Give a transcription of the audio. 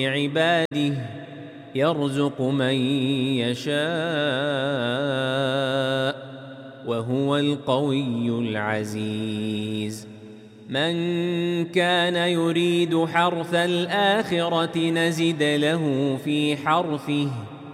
عباده يرزق من يشاء وهو القوي العزيز من كان يريد حرث الآخرة نزد له في حرثه